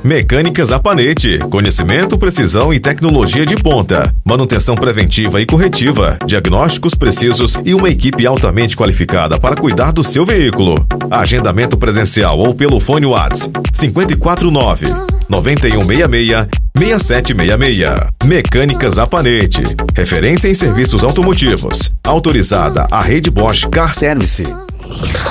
Mecânicas Zapanete, conhecimento, precisão e tecnologia de ponta. Manutenção preventiva e corretiva, diagnósticos precisos e uma equipe altamente qualificada para cuidar do seu veículo. Agendamento presencial ou pelo fone WhatsApp 549 9166 6766. Mecânicas Zapanete, referência em serviços automotivos. Autorizada a Rede Bosch Car Service.